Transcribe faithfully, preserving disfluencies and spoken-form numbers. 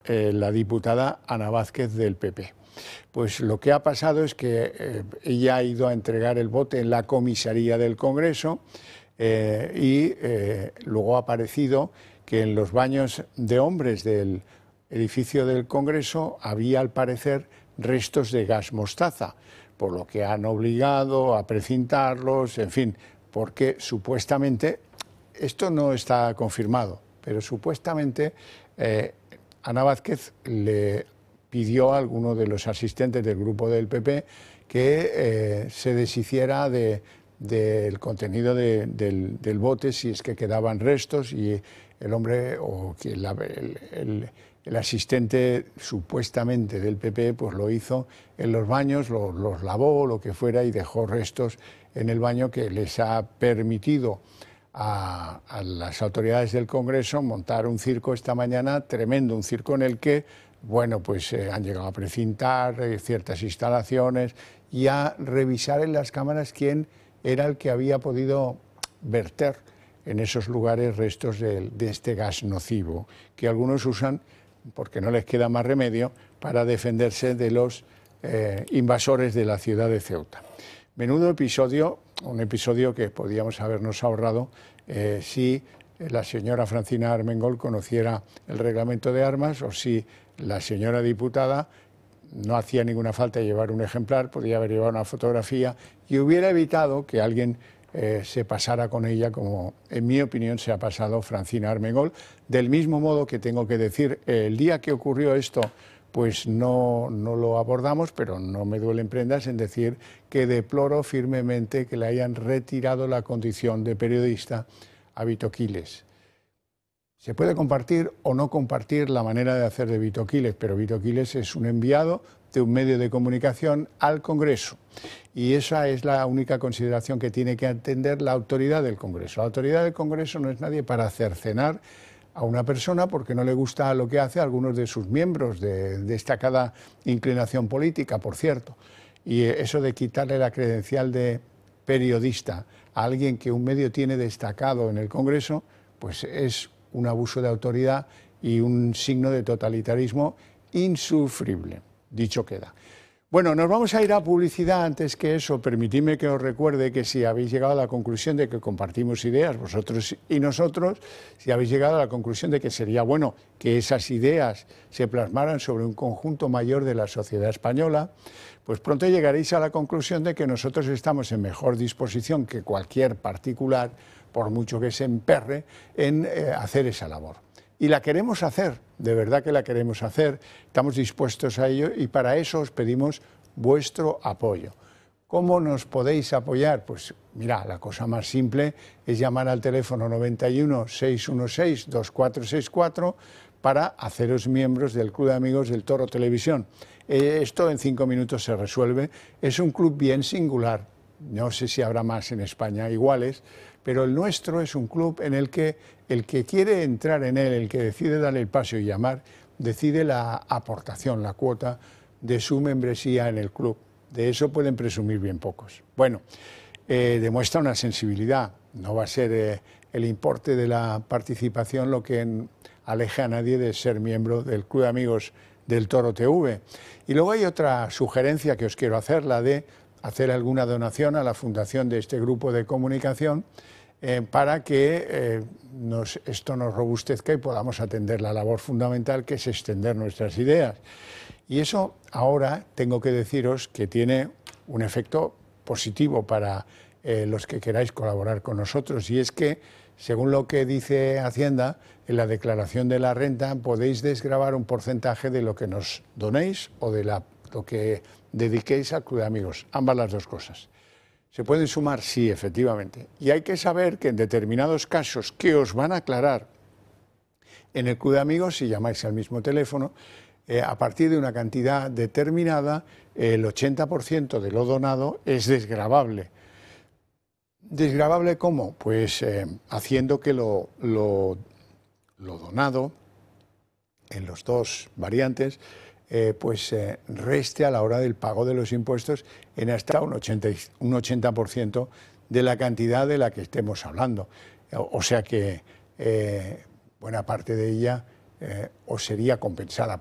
eh, la diputada Ana Vázquez del P P. Pues lo que ha pasado es que eh, ella ha ido a entregar el bote en la comisaría del Congreso eh, y eh, luego ha aparecido que en los baños de hombres del edificio del Congreso había, al parecer, restos de gas mostaza, por lo que han obligado a precintarlos, en fin, porque supuestamente, esto no está confirmado, pero supuestamente eh, Ana Vázquez le pidió a alguno de los asistentes del grupo del P P que eh, se deshiciera de, del contenido de, del, del bote si es que quedaban restos, y el hombre o el, el, el asistente supuestamente del P P pues lo hizo en los baños, los, los lavó, lo que fuera, y dejó restos en el baño que les ha permitido a, a las autoridades del Congreso montar un circo esta mañana tremendo, un circo en el que, bueno, pues eh, han llegado a precintar eh, ciertas instalaciones y a revisar en las cámaras quién era el que había podido verter en esos lugares restos de, de este gas nocivo, que algunos usan, porque no les queda más remedio, para defenderse de los eh, invasores de la ciudad de Ceuta. Menudo episodio, un episodio que podíamos habernos ahorrado eh, si la señora Francina Armengol conociera el reglamento de armas, o si la señora diputada no hacía ninguna falta llevar un ejemplar, podía haber llevado una fotografía y hubiera evitado que alguien eh, se pasara con ella, como en mi opinión se ha pasado Francina Armengol. Del mismo modo que tengo que decir, eh, el día que ocurrió esto, pues no, no lo abordamos, pero no me duelen prendas en decir que deploro firmemente que le hayan retirado la condición de periodista a Vito Quiles. Se puede compartir o no compartir la manera de hacer de Vito Quiles, pero Vito Quiles es un enviado de un medio de comunicación al Congreso, y esa es la única consideración que tiene que atender la autoridad del Congreso. La autoridad del Congreso no es nadie para cercenar a una persona porque no le gusta lo que hace a algunos de sus miembros de destacada inclinación política, por cierto. Y eso de quitarle la credencial de periodista a alguien que un medio tiene destacado en el Congreso, pues es un abuso de autoridad y un signo de totalitarismo insufrible. Dicho queda. Bueno, nos vamos a ir a publicidad. Antes que eso, permitidme que os recuerde que si habéis llegado a la conclusión de que compartimos ideas, vosotros y nosotros, si habéis llegado a la conclusión de que sería bueno que esas ideas se plasmaran sobre un conjunto mayor de la sociedad española, pues pronto llegaréis a la conclusión de que nosotros estamos en mejor disposición que cualquier particular, por mucho que se emperre, en eh, hacer esa labor. Y la queremos hacer, de verdad que la queremos hacer, estamos dispuestos a ello y para eso os pedimos vuestro apoyo. ¿Cómo nos podéis apoyar? Pues mira, la cosa más simple es llamar al teléfono noventa y uno, seiscientos dieciséis, veinticuatro sesenta y cuatro para haceros miembros del Club de Amigos del Toro Televisión. Eh, esto en cinco minutos se resuelve. Es un club bien singular, no sé si habrá más en España iguales, pero el nuestro es un club en el que el que quiere entrar en él, el que decide darle el paso y llamar, decide la aportación, la cuota de su membresía en el club. De eso pueden presumir bien pocos. Bueno, eh, demuestra una sensibilidad. No va a ser eh, el importe de la participación lo que en, aleje a nadie de ser miembro del Club de Amigos del Toro T V. Y luego hay otra sugerencia que os quiero hacer, la de hacer alguna donación a la fundación de este grupo de comunicación eh, para que eh, nos, esto nos robustezca y podamos atender la labor fundamental que es extender nuestras ideas. Y eso ahora tengo que deciros que tiene un efecto positivo para eh, los que queráis colaborar con nosotros, y es que, según lo que dice Hacienda, en la declaración de la renta podéis desgravar un porcentaje de lo que nos donéis o de la, lo que dediquéis al Club de Amigos, ambas las dos cosas. ¿Se pueden sumar? Sí, efectivamente. Y hay que saber que en determinados casos que os van a aclarar en el Club de Amigos, si llamáis al mismo teléfono, eh, a partir de una cantidad determinada, el ochenta por ciento de lo donado es desgravable. ¿Desgravable cómo? Pues eh, haciendo que lo, lo, lo donado, en las dos variantes, Eh, pues eh, reste a la hora del pago de los impuestos en hasta un ochenta por ciento de la cantidad de la que estemos hablando. O, o sea que eh, buena parte de ella eh, o sería compensada